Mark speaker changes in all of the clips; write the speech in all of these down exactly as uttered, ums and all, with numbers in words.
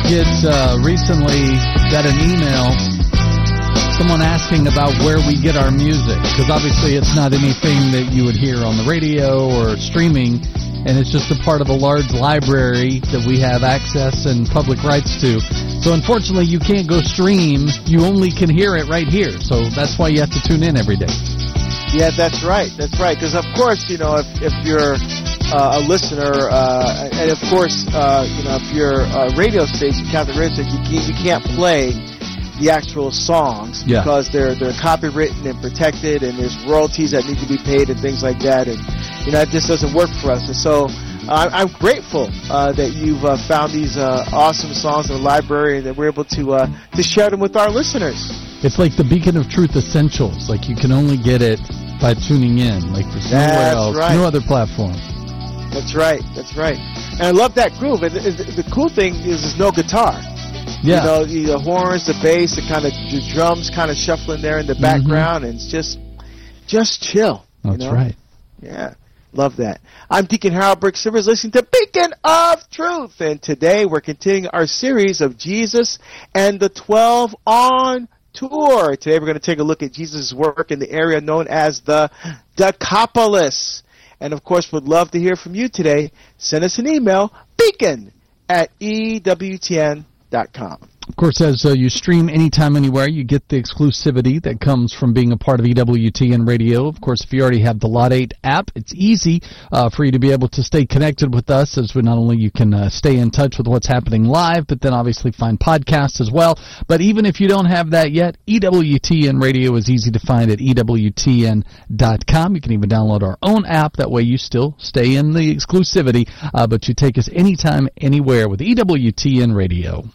Speaker 1: get uh, recently got an email, someone asking about where we get our music, because obviously it's not anything that you would hear on the radio or streaming, and it's just a part of a large library that we have access and public rights to. So unfortunately, you can't go stream. You only can hear it right here. So that's why you have to tune in every day.
Speaker 2: Yeah, that's right. That's right. Because, of course, you know, if, if you're uh, a listener, uh, and, of course, uh, you know, if you're a radio station, Catholic radio station, you can't, you can't play the actual songs
Speaker 1: yeah.
Speaker 2: because they're they're copywritten and protected, and there's royalties that need to be paid and things like that. And, you know, it just doesn't work for us. And so uh, I'm grateful uh, that you've uh, found these uh, awesome songs in the library and that we're able to uh, to share them with our listeners.
Speaker 1: It's like the Beacon of Truth Essentials. Like, you can only get it by tuning in. Like, there's nowhere
Speaker 2: That's
Speaker 1: else,
Speaker 2: right.
Speaker 1: no other platform.
Speaker 2: That's right. That's right. And I love that groove. And the, the, the cool thing is there's no guitar.
Speaker 1: Yeah.
Speaker 2: You know, the, the horns, the bass, the kind of the drums kind of shuffling there in the background, mm-hmm. and it's just just chill.
Speaker 1: That's
Speaker 2: you know?
Speaker 1: right.
Speaker 2: Yeah. Love that. I'm Deacon Harold Burke Simmons, listening to Beacon of Truth. And today we're continuing our series of Jesus and the twelve on Tour. Today we're going to take a look at Jesus' work in the area known as the Decapolis. And, of course, would love to hear from you today. Send us an email, beacon at E W T N dot com.
Speaker 1: Of course, as uh, you stream anytime, anywhere, you get the exclusivity that comes from being a part of E W T N Radio. Of course, if you already have the Lot eight app, it's easy uh, for you to be able to stay connected with us, as we not only you can uh, stay in touch with what's happening live, but then obviously find podcasts as well. But even if you don't have that yet, E W T N Radio is easy to find at E W T N dot com. You can even download our own app. That way you still stay in the exclusivity, uh, but you take us anytime, anywhere with E W T N Radio.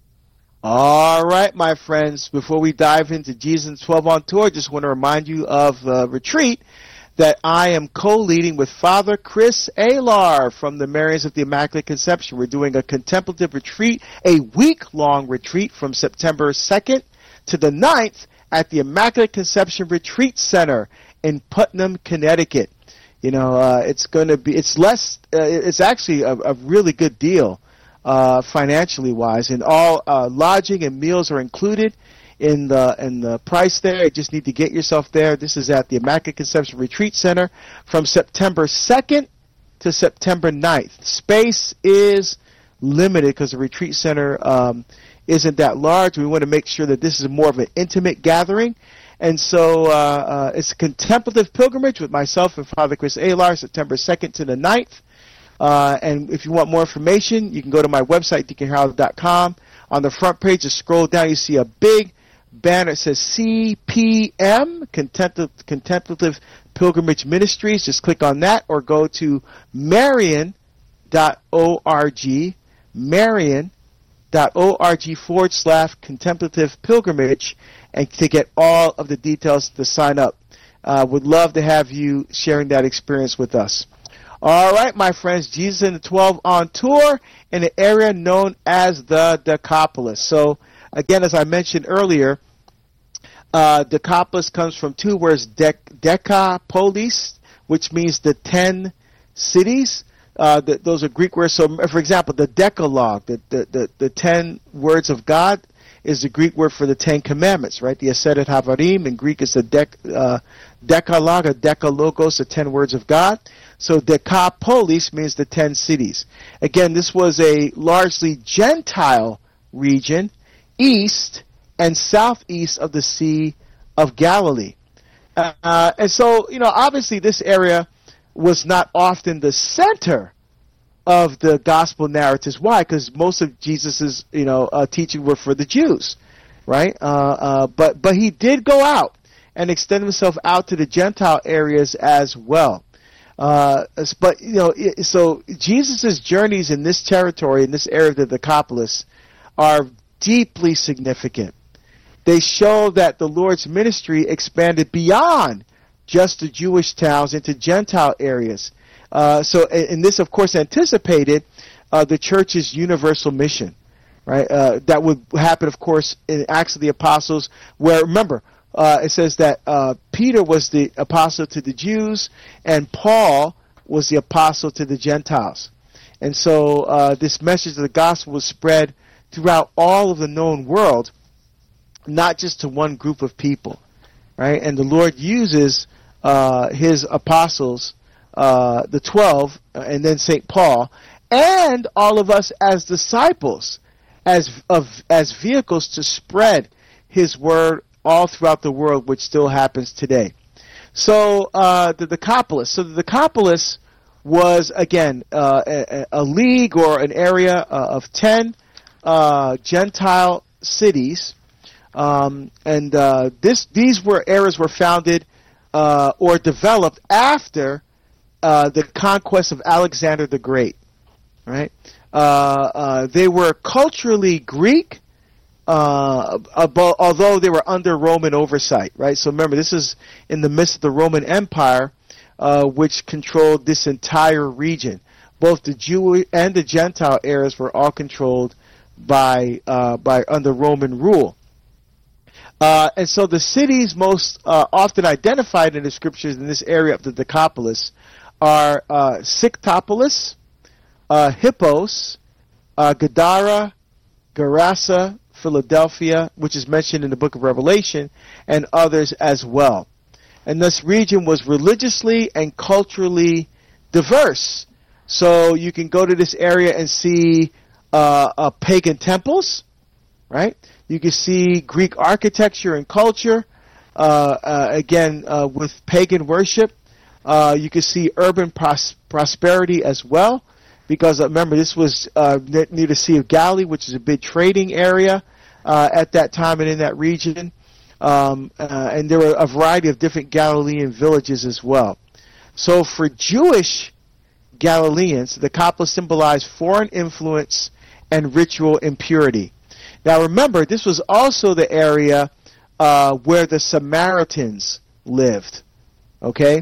Speaker 2: All right, my friends, before we dive into Jesus twelve on Tour, just want to remind you of the retreat that I am co-leading with Father Chris Alar from the Marians of the Immaculate Conception. We're doing a contemplative retreat, a week-long retreat from September second to the ninth at the Immaculate Conception Retreat Center in Putnam, Connecticut. You know, uh, it's going to be, it's less, uh, it's actually a, a really good deal. Uh, financially wise, and all uh, lodging and meals are included in the in the price there. You just need to get yourself there. This is at the Immaculate Conception Retreat Center from September second to September ninth. Space is limited because the retreat center um, isn't that large. We want to make sure that this is more of an intimate gathering. And so uh, uh, it's a contemplative pilgrimage with myself and Father Chris Alar, September second to the ninth. Uh, and if you want more information, you can go to my website, deacon harold dot com. On the front page, just scroll down, you see a big banner that says C P M, Contemplative, Contemplative Pilgrimage Ministries. Just click on that, or go to marian dot org, marian dot org forward slash contemplative pilgrimage, and to get all of the details to sign up. Uh, would love to have you sharing that experience with us. All right, my friends, Jesus and the twelve on Tour in an area known as the Decapolis. So, again, as I mentioned earlier, uh, Decapolis comes from two words, dec- decapolis, which means the ten cities. Uh, the, those are Greek words. So, for example, the Decalogue, the, the, the, the ten words of God, is the Greek word for the Ten Commandments, right? The Aseret Havarim in Greek is the dec, uh, Decalogue, or Decalogos, the ten words of God. So Decapolis means the ten cities. Again, this was a largely Gentile region, east and southeast of the Sea of Galilee. Uh, and so, you know, obviously this area was not often the center of the gospel narratives. Why? Because most of Jesus's, you know, uh, teaching were for the Jews, right? Uh, uh, but but he did go out and extend himself out to the Gentile areas as well. Uh, but you know, so Jesus's journeys in this territory, in this area of the Decapolis, are deeply significant. They show that the Lord's ministry expanded beyond just the Jewish towns into Gentile areas. Uh, so, and this, of course, anticipated uh, the church's universal mission, right? Uh, that would happen, of course, in Acts of the Apostles, where, remember, uh, it says that uh, Peter was the apostle to the Jews, and Paul was the apostle to the Gentiles. And so uh, this message of the gospel was spread throughout all of the known world, not just to one group of people, right? And the Lord uses uh, his apostles, uh, the twelve, and then Saint Paul, and all of us as disciples, as of as vehicles to spread his word all throughout the world, which still happens today. So uh, the Decapolis. So the Decapolis was, again, uh, a, a league or an area uh, of ten uh, Gentile cities, um, and uh, this these were areas were founded uh, or developed after uh, the conquest of Alexander the Great. Right? Uh, uh, they were culturally Greek, uh, about, although they were under Roman oversight. Right? So remember, this is in the midst of the Roman Empire, uh, which controlled this entire region. Both the Jew and the Gentile areas were all controlled by uh, by under Roman rule. Uh, and so the cities most uh, often identified in the scriptures in this area of the Decapolis are uh, Scythopolis, uh, Hippos, uh, Gadara, Gerasa, Philadelphia, which is mentioned in the book of Revelation, and others as well. And this region was religiously and culturally diverse. So you can go to this area and see uh, uh, pagan temples, right? You can see Greek architecture and culture, uh, uh, again, uh, with pagan worship. Uh, you can see urban pros- prosperity as well, because uh, remember, this was uh, near the Sea of Galilee, which is a big trading area uh, at that time and in that region. Um, uh, and there were a variety of different Galilean villages as well. So for Jewish Galileans, the Decapolis symbolized foreign influence and ritual impurity. Now remember, this was also the area uh, where the Samaritans lived. Okay?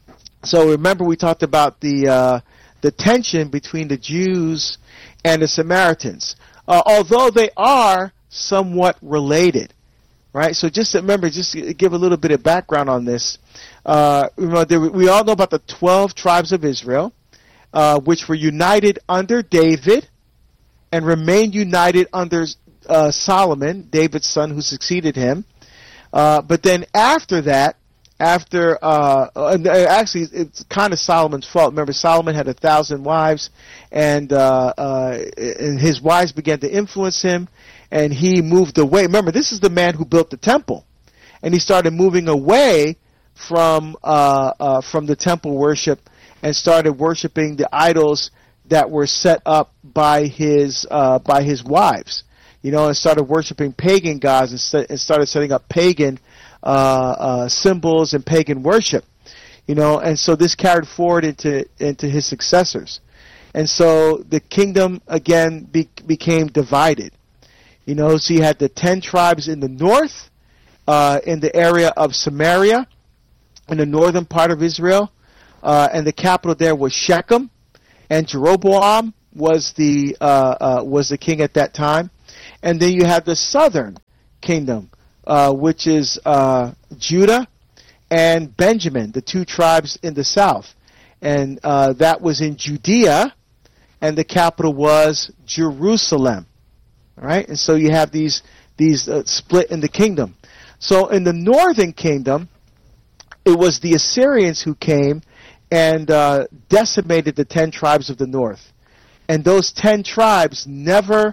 Speaker 2: So remember, we talked about the uh, the tension between the Jews and the Samaritans. Uh, although they are somewhat related. Right? So just remember, just to give a little bit of background on this. Uh, we all know about the twelve tribes of Israel, uh, which were united under David and remained united under uh, Solomon, David's son, who succeeded him. Uh, but then after that, after uh, actually, it's kind of Solomon's fault. Remember, Solomon had a thousand wives, and, uh, uh, and his wives began to influence him. And he moved away. Remember, this is the man who built the temple, and he started moving away from uh, uh, from the temple worship and started worshiping the idols that were set up by his uh, by his wives. You know, and started worshiping pagan gods and, set, and started setting up pagan uh, uh, symbols and pagan worship. You know, and so this carried forward into into his successors, and so the kingdom again be, became divided. You know, so you had the ten tribes in the north, uh, in the area of Samaria, in the northern part of Israel, uh, and the capital there was Shechem, and Jeroboam was the uh, uh, was the king at that time, and then you have the southern kingdom, uh, which is uh, Judah and Benjamin, the two tribes in the south, and uh, that was in Judea, and the capital was Jerusalem. All right, and so you have these these uh, split in the kingdom. So in the northern kingdom, it was the Assyrians who came and uh, decimated the ten tribes of the north, and those ten tribes never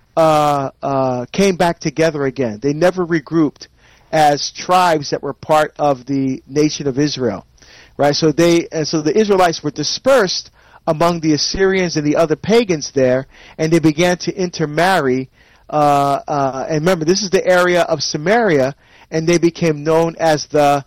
Speaker 2: uh, uh, came back together again. They never regrouped as tribes that were part of the nation of Israel. Right, so they and so the Israelites were dispersed among the Assyrians and the other pagans there, and they began to intermarry. Uh, uh, and remember, this is the area of Samaria, and they became known as the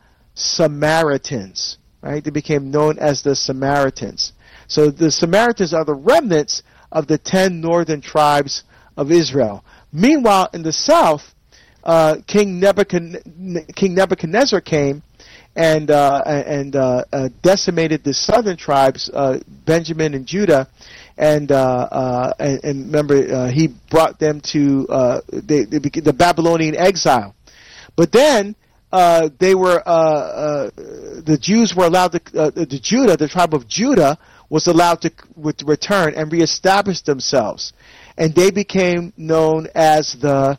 Speaker 2: Samaritans. Right? They became known as the Samaritans. So the Samaritans are the remnants of the ten northern tribes of Israel. Meanwhile, in the south, uh, King Nebuchadnezzar, King Nebuchadnezzar came and uh, and uh, uh, decimated the southern tribes, uh, Benjamin and Judah, and uh, uh, and, and remember uh, he brought them to uh, they, they became the Babylonian exile. But then uh, they were uh, uh, the Jews were allowed to uh, the Judah, the tribe of Judah, was allowed to, to return and reestablish themselves. and they became known as the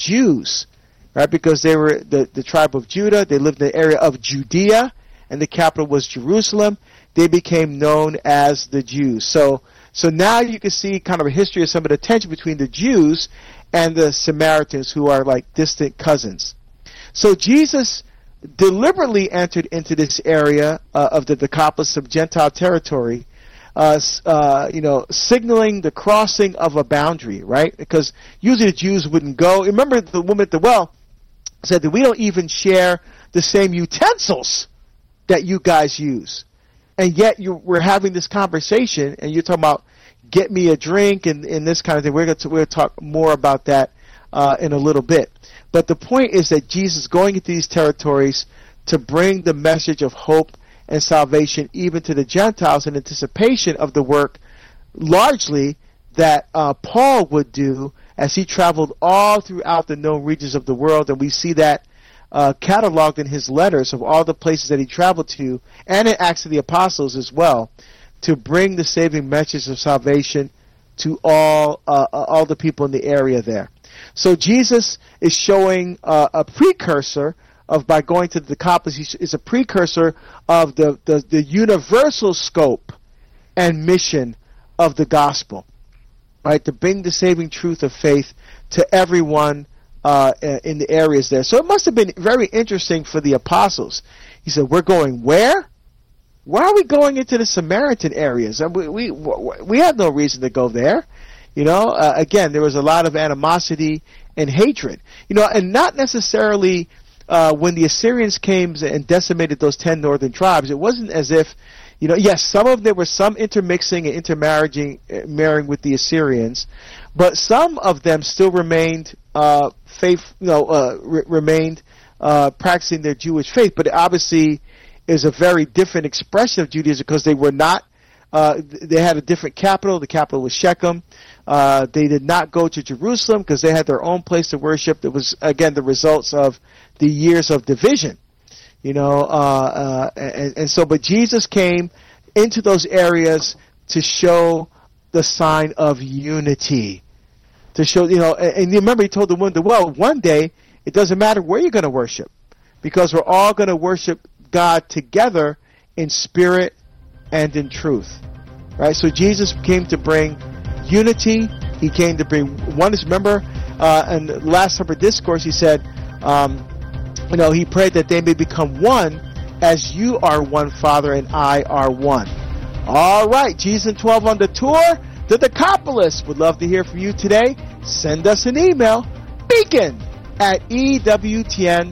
Speaker 2: Jews, right? Because they were the, the tribe of Judah. They lived in the area of Judea, and the capital was Jerusalem. They became known as the Jews. So, so now you can see kind of a history of some of the tension between the Jews and the Samaritans, who are like distant cousins. So Jesus deliberately entered into this area uh, of the Decapolis of Gentile territory, uh, uh, you know, signaling the crossing of a boundary, right? Because usually the Jews wouldn't go. Remember, the woman at the well said that we don't even share the same utensils that you guys use. And yet you, we're having this conversation, and you're talking about get me a drink and, and this kind of thing. We're going to we're going to talk more about that uh, in a little bit. But the point is that Jesus is going into these territories to bring the message of hope and salvation even to the Gentiles in anticipation of the work largely that uh, Paul would do as he traveled all throughout the known regions of the world. And we see that uh, cataloged in his letters of all the places that he traveled to, and in Acts of the Apostles as well, to bring the saving message of salvation to all uh, all the people in the area there. So Jesus is showing uh, a precursor of, by going to the Decapolis, he is a precursor of the, the, the universal scope and mission of the gospel, right? To bring the saving truth of faith to everyone uh, in the areas there. So it must have been very interesting for the apostles. He said, we're going where? Why are we going into the Samaritan areas? We, we, we have no reason to go there. You know, uh, again, there was a lot of animosity and hatred. You know, and not necessarily uh, when the Assyrians came and decimated those ten northern tribes, it wasn't as if, you know, yes, some of there was some intermixing and intermarrying uh, marrying with the Assyrians, but some of them still remained uh, faith, you know, uh, re- remained uh, practicing their Jewish faith. But it obviously is a very different expression of Judaism because they were not. Uh, they had a different capital. The capital was Shechem. Uh, they did not go to Jerusalem because they had their own place to worship. That was, again, the results of the years of division. You know, uh, uh, and, and so, but Jesus came into those areas to show the sign of unity. To show, you know, and, and you remember he told the woman, well, one day it doesn't matter where you're going to worship because we're all going to worship God together in spirit and in truth, right? So Jesus came to bring unity. He came to bring oneness. Remember, uh, in the Last Supper discourse, he said, um, you know, he prayed that they may become one as you are one, Father, and I are one. All right, Jesus and twelve on the tour. The Decapolis. Would love to hear from you today. Send us an email, beacon at E W T N.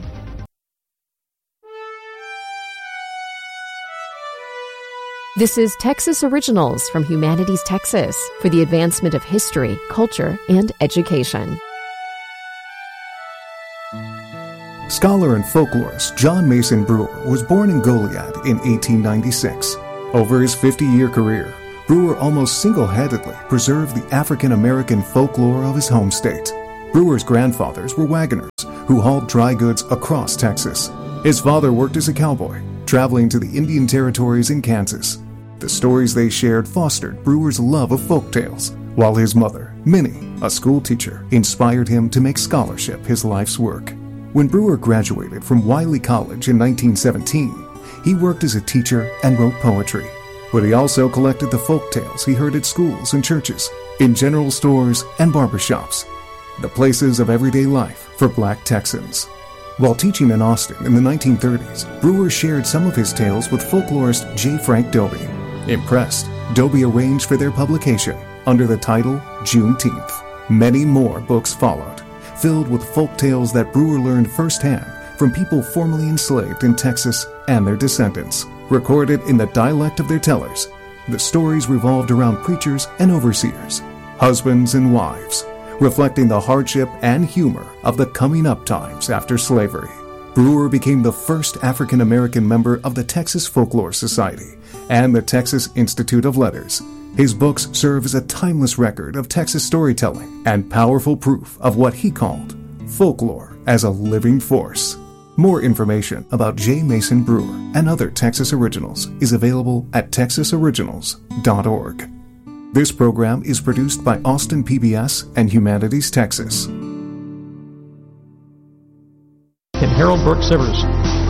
Speaker 3: This is Texas Originals from Humanities Texas for the advancement of history, culture, and education.
Speaker 4: Scholar and folklorist John Mason Brewer was born in Goliad in eighteen ninety-six. Over his fifty-year career, Brewer almost single-handedly preserved the African-American folklore of his home state. Brewer's grandfathers were wagoners who hauled dry goods across Texas. His father worked as a cowboy, traveling to the Indian territories in Kansas. The stories they shared fostered Brewer's love of folk tales, while his mother, Minnie, a school teacher, inspired him to make scholarship his life's work. When Brewer graduated from Wiley College in nineteen seventeen, he worked as a teacher and wrote poetry. But he also collected the folk tales he heard at schools and churches, in general stores and barbershops, the places of everyday life for black Texans. While teaching in Austin in the nineteen thirties, Brewer shared some of his tales with folklorist J. Frank Dobie. Impressed, Dobie arranged for their publication under the title Juneteenth. Many more books followed, filled with folk tales that Brewer learned firsthand from people formerly enslaved in Texas and their descendants. Recorded in the dialect of their tellers, the stories revolved around preachers and overseers, husbands and wives, reflecting the hardship and humor of the coming up times after slavery. Brewer became the first African-American member of the Texas Folklore Society and the Texas Institute of Letters. His books serve as a timeless record of Texas storytelling and powerful proof of what he called folklore as a living force. More information about J. Mason Brewer and other Texas Originals is available at texas originals dot org. This program is produced by Austin P B S and Humanities Texas.
Speaker 5: And Harold Burke Sivers.